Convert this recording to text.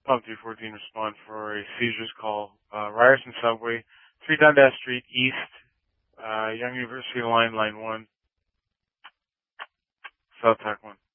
Pump 314, respond for a seizures call. Ryerson Subway, 3 Dundas Street East, Young University Line, Line 1, South Tack 1.